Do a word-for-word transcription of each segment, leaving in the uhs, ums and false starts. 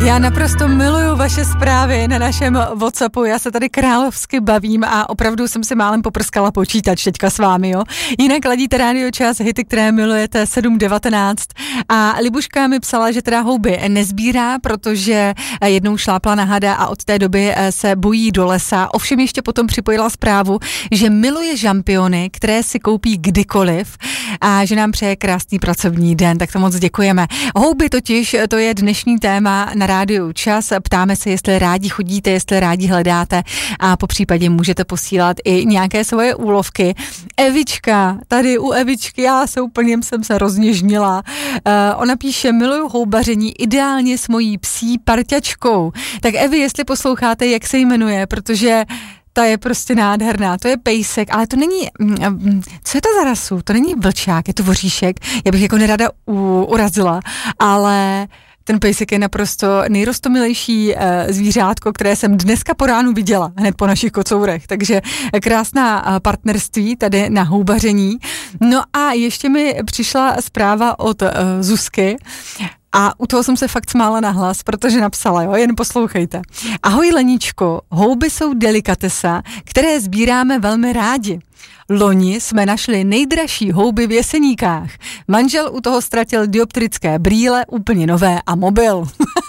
Já naprosto miluju vaše zprávy na našem WhatsAppu, já se tady královsky bavím a opravdu jsem si málem poprskala počítač teďka s vámi, jo. Jinak ladíte rádio Čas, hity, které milujete, sedm devatenáct a Libuška mi psala, že teda houby nezbírá, protože jednou šlápla na hada a od té doby se bojí do lesa. Ovšem ještě potom připojila zprávu, že miluje žampiony, které si koupí kdykoliv a že nám přeje krásný pracovní den, tak to moc děkujeme. Houby totiž, to je dnešní téma na rádiu Čas. Ptáme se, jestli rádi chodíte, jestli rádi hledáte a po případě můžete posílat i nějaké svoje úlovky. Evička, tady u Evičky, já se úplně jsem se rozněžnila. Uh, ona píše, miluju houbaření ideálně s mojí psí parťačkou. Tak Evi, jestli posloucháte, jak se jmenuje, protože ta je prostě nádherná, to je pejsek, ale to není, co je to za rasu? To není vlčák, je to voříšek, já bych jako nerada u, urazila, ale ten pejsek je naprosto nejrostomilejší e, zvířátko, které jsem dneska po ránu viděla, hned po našich kocourech, takže krásná partnerství tady na houbaření. No a ještě mi přišla zpráva od e, Zuzky, a u toho jsem se fakt smála nahlas, protože napsala, jo, jen poslouchejte. Ahoj Leničko, houby jsou delikatesa, které sbíráme velmi rádi. Loni jsme našli nejdražší houby v Jeseníkách. Manžel u toho ztratil dioptrické brýle, úplně nové a mobil.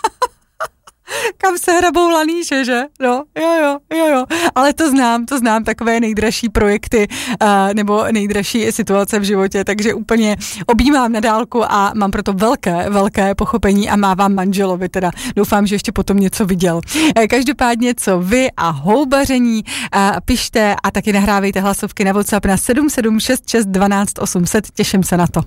Kam se hrabou laníše, že? No, jo, jo, jo, jo. Ale to znám, to znám, takové nejdražší projekty uh, nebo nejdražší situace v životě, takže úplně objímám na dálku a mám proto velké, velké pochopení a mávám manželovi teda. Doufám, že ještě potom něco viděl. Uh, každopádně, co vy a houbaření, uh, pište a taky nahrávejte hlasovky na WhatsApp na sedm sedm šest šest dvanáct osm set. Těším se na to.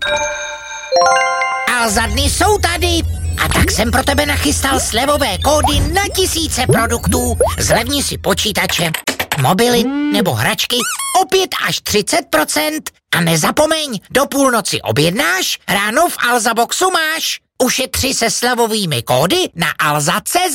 Alza dny jsou tady a tak jsem pro tebe nachystal slevové kódy na tisíce produktů. Zlevni si počítače, mobily nebo hračky o pět až třicet procent. A nezapomeň, do půlnoci objednáš, ráno v Alza Boxu máš. Ušetři se slevovými kódy na alza tečka cé zet.